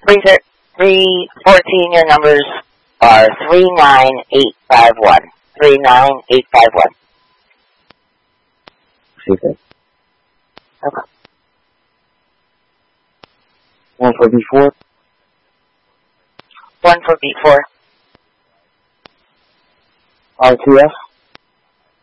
314, your numbers are 39851. 39851. Okay. Okay. 1 for B4. 1 for B4. R2F.